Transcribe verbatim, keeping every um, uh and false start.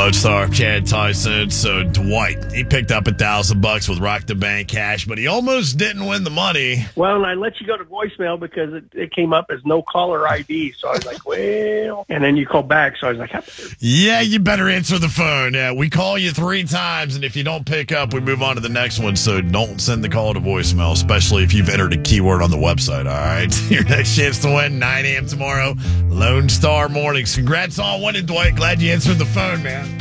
Lone Star, Chad Tyson. So Dwight, he picked up a thousand bucks with Rock the Bank cash, but he almost didn't win the money. Well, and I let you go to voicemail because it, it came up as no caller I D. So I was like, well, and then you called back. So I was like, yeah, you better answer the phone. Yeah, we call you three times, and if you don't pick up, we move on to the next one. So don't send the call to voicemail, especially if you've entered a keyword on the website. All right, your next chance to win, nine a.m. tomorrow, Lone Star Mornings. Congrats on winning, Dwight. Glad you answered the phone, man.